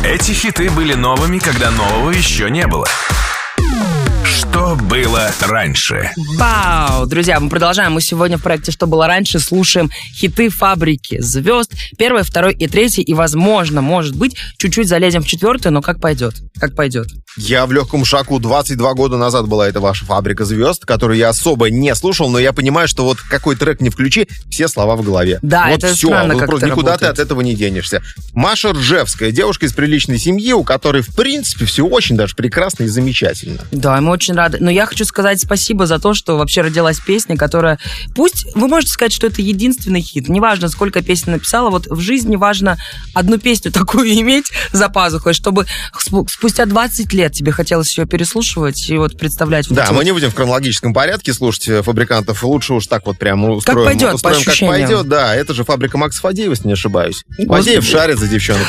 Эти хиты были новыми, когда нового еще не было. Что было раньше? Вау! Друзья, мы продолжаем. Мы сегодня в проекте «Что было раньше» слушаем хиты фабрики звезд. 1, 2 и 3. И, возможно, может быть, чуть-чуть залезем в 4, но как пойдет? Как пойдет? Я в легком шоку. 22 года назад была эта ваша «Фабрика звезд», которую я особо не слушал, но я понимаю, что вот какой трек не включи, все слова в голове. Да, вот это все, странно, вот как просто это никуда работает. ты от этого не денешься. Маша Ржевская, девушка из приличной семьи, у которой, в принципе, все очень даже прекрасно и замечательно. Да, мы очень рады. Но я хочу сказать спасибо за то, что вообще родилась песня, которая... Пусть вы можете сказать, что это единственный хит. Неважно, сколько песен написала. Вот в жизни важно одну песню такую иметь за пазухой, чтобы спустя 20 лет тебе хотелось ее переслушивать и вот представлять. Да, мы не будем в хронологическом порядке слушать фабрикантов. Лучше уж так вот прям устроим. Как пойдет, по устроим, как ощущениям. пойдет. Да, это же «Фабрика» Макса Фадеева, если не ошибаюсь. Фадеев шарит за девчонок.